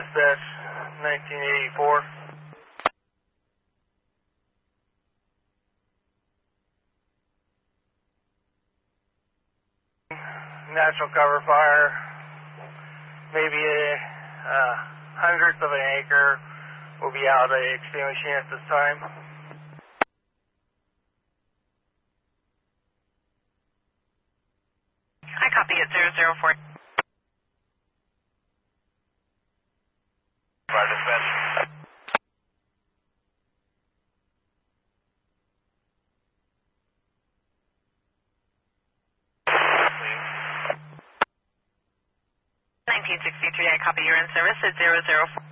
US-1984. Natural cover fire, maybe a hundredth of an acre will be out extinguishing at this time. I copy at 004. Fire dispatch. Please. 1963, I copy you're in service at 004.